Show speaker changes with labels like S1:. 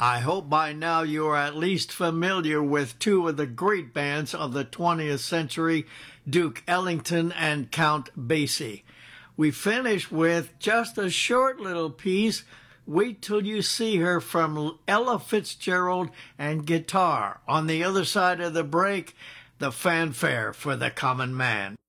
S1: I hope by now you are at least familiar with two of the great bands of the 20th century, Duke Ellington and Count Basie. We finish with just a short little piece. Wait till you see her from Ella Fitzgerald and guitar. On the other side of the break, the fanfare for the common man.